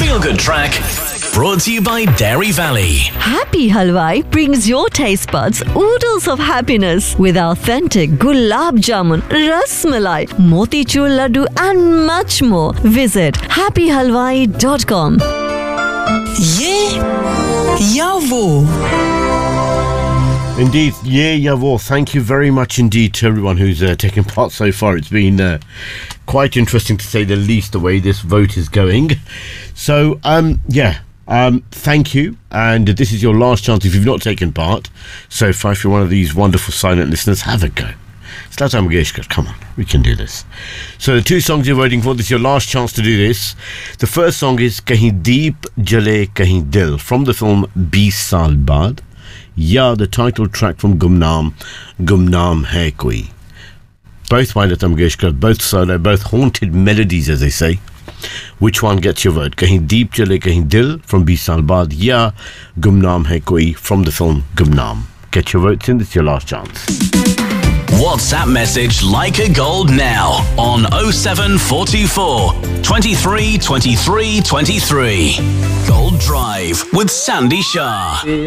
Feel Good Track, brought to you by Dairy Valley. Happy Halwai brings your taste buds oodles of happiness with authentic gulab jamun, ras malai, motichur laddu and much more. Visit happyhalwai.com. Ye ya wo. Indeed, yeah, Yavor. Thank you very much indeed to everyone who's taken part so far. It's been quite interesting to say the least the way this vote is going. So, thank you. And this is your last chance if you've not taken part so far. If you're one of these wonderful silent listeners, have a go. Lata Mangeshkar, come on, we can do this. So the two songs you're voting for, this is your last chance to do this. The first song is Kahin Deep Jale Kahin Dil from the film 20 Saal Baad. Yeah, the title track from Gumnaam Hai Koi. Both by Lata Mangeshkar, both solo, both haunted melodies, as they say. Which one gets your vote? Kahin Deep Jale Kahin Dil from 20 Saal Baad. Yeah, Gumnaam Hai Koi from the film Gumnaam. Get your votes in, this is your last chance. WhatsApp message Like a Gold now on 07424 23 23 23. Gold Drive with Sandy Shah.